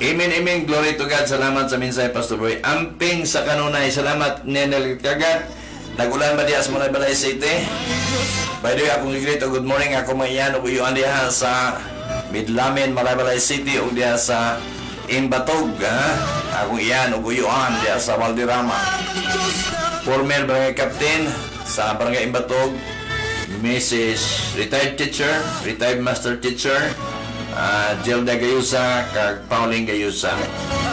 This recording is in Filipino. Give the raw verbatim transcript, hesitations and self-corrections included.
Amen, amen. Glory to God. Salamat sa minsay, Pastor Boy. Amping sa kanunay. Salamat, Nenel Kagat. Nagulan ba diya sa mga Balay City? By the way, akong grito, good morning. Ako mayan, uguyuan diya sa Midlamin, Malabalay City, o diya sa Imbatog. Ha? Akong iyan, uguyuan diya sa Valderrama. Former Barangay Captain sa Barangay Imbatog, Missus Retired Teacher, Retired Master Teacher, uh, Jelda Gayusa, kag Pauline Gayusa.